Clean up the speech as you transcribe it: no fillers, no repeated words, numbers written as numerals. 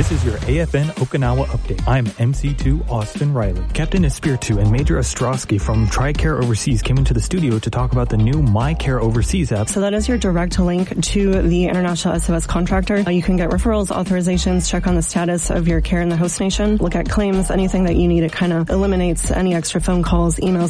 This is your AFN Okinawa update. I'm MC2 Austin Riley. Captain Espiritu and Major Ostrowski from TRICARE Overseas came into the studio to talk about the new MyCare Overseas app. So that is your direct link to the international SOS contractor. You can get referrals, authorizations, check on the status of your care in the host nation, look at claims, anything that you need. It kind of eliminates any extra phone calls, emails,